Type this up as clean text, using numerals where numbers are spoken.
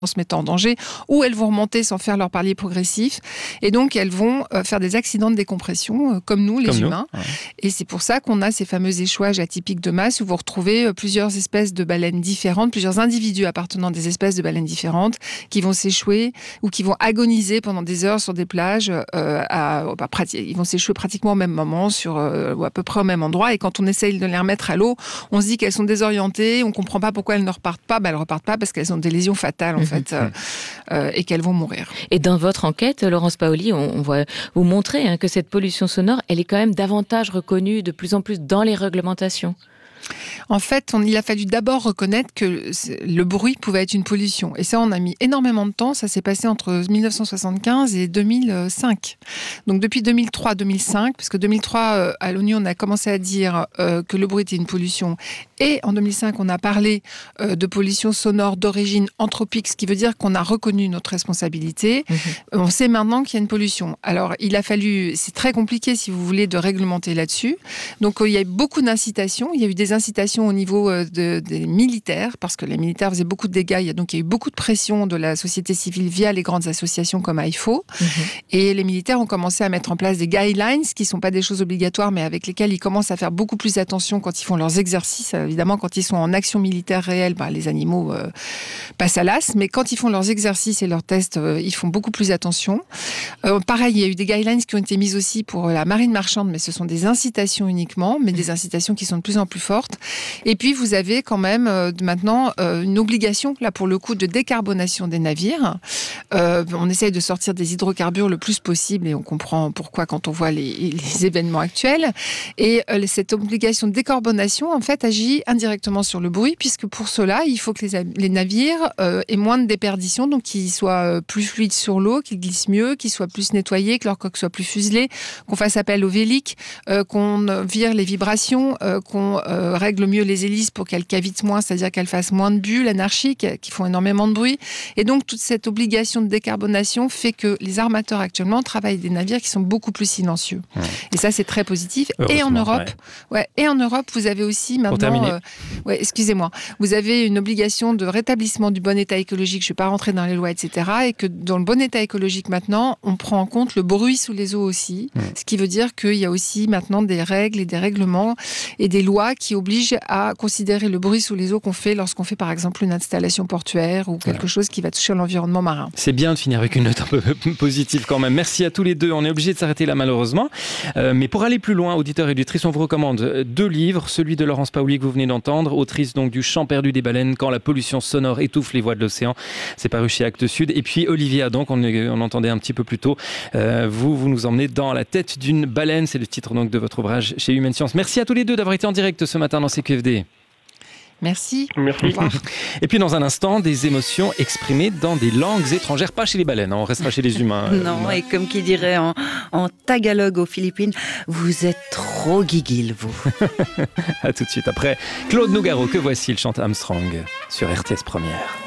se mettant en danger, ou elles vont remonter sans faire leur palier progressif, et donc elles vont faire des accidents de décompression, comme nous, les humains. Ouais. Et c'est pour ça qu'on a ces fameux échouages atypiques de masse, où vous retrouvez plusieurs espèces de baleines différentes, plusieurs individus appartenant à des espèces de baleines différentes, qui vont s'échouer, ou qui vont agoniser pendant des heures sur des plages, ils vont s'échouer pratiquement au même moment, ou à peu près au même endroit, et quand on essaye de les remettre à l'eau, on se dit qu'elles sont désorientées, on ne comprend pas pourquoi elles ne repartent pas. Elles ne repartent pas parce qu'elles ont des lésions fatales, en fait, et qu'elles vont mourir. Et dans votre enquête, Laurence Paoli, on va vous montrer que cette pollution sonore, elle est quand même davantage reconnue de plus en plus dans les réglementations. En fait, il a fallu d'abord reconnaître que le bruit pouvait être une pollution. Et ça, on a mis énormément de temps. Ça s'est passé entre 1975 et 2005. Donc depuis 2003-2005, parce que 2003, à l'ONU, on a commencé à dire que le bruit était une pollution. Et en 2005, on a parlé de pollution sonore d'origine anthropique, ce qui veut dire qu'on a reconnu notre responsabilité. On sait maintenant qu'il y a une pollution. Alors, il a fallu... C'est très compliqué, si vous voulez, de réglementer là-dessus. Donc, il y a eu beaucoup d'incitations. Il y a eu des incitations au niveau des militaires, parce que les militaires faisaient beaucoup de dégâts. Donc, il y a eu beaucoup de pression de la société civile via les grandes associations comme AIFO. Et les militaires ont commencé à mettre en place des guidelines, qui ne sont pas des choses obligatoires, mais avec lesquelles ils commencent à faire beaucoup plus attention quand ils font leurs exercices. Évidemment, quand ils sont en action militaire réelle, les animaux passent à l'as. Mais quand ils font leurs exercices et leurs tests, ils font beaucoup plus attention. Pareil, il y a eu des guidelines qui ont été mises aussi pour la marine marchande, mais ce sont des incitations uniquement, mais des incitations qui sont de plus en plus fortes. Et puis, vous avez quand même maintenant une obligation, là pour le coup, de décarbonation des navires. On essaye de sortir des hydrocarbures le plus possible, et on comprend pourquoi quand on voit les événements actuels. Et cette obligation de décarbonation, en fait, agit indirectement sur le bruit, puisque pour cela, il faut que les navires aient moins de déperdition, donc qu'ils soient plus fluides sur l'eau, qu'ils glissent mieux, qu'ils soient plus nettoyés, que leur coque soit plus fuselée, qu'on fasse appel aux véliques, qu'on vire les vibrations, qu'on règle mieux les hélices pour qu'elles cavitent moins, c'est-à-dire qu'elles fassent moins de bulles anarchiques qui font énormément de bruit. Et donc, toute cette obligation de décarbonation fait que les armateurs actuellement travaillent des navires qui sont beaucoup plus silencieux. Et ça, c'est très positif. Et en Europe, vous avez aussi maintenant... vous avez une obligation de rétablissement du bon état écologique. Je ne vais pas rentrer dans les lois, etc. Et que dans le bon état écologique, maintenant, on prend en compte le bruit sous les eaux aussi. Ce qui veut dire qu'il y a aussi maintenant des règles et des règlements et des lois qui obligent à considérer le bruit sous les eaux qu'on fait lorsqu'on fait, par exemple, une installation portuaire ou quelque chose qui va toucher à l'environnement marin. C'est bien de finir avec une note un peu positive quand même. Merci à tous les deux. On est obligé de s'arrêter là, malheureusement. Mais pour aller plus loin, auditeurs et auditrices, on vous recommande 2 livres. Celui de Laurence Paoli que vous venez d'entendre, autrice donc du Chant perdu des baleines, quand la pollution sonore étouffe les voix de l'océan. C'est paru chez Actes Sud. Et puis Olivier Adam, on entendait un petit peu plus tôt. Vous nous emmenez dans la tête d'une baleine. C'est le titre donc de votre ouvrage chez Humaine Science. Merci à tous les deux d'avoir été en direct ce matin dans CQFD. Merci. Au revoir. Et puis dans un instant, des émotions exprimées dans des langues étrangères, pas chez les baleines, on restera chez les humains. Non, et comme qui dirait en tagalog aux Philippines, vous êtes trop guiguil, vous. À tout de suite après Claude Nougaro, que voici, il chante Armstrong sur RTS Première.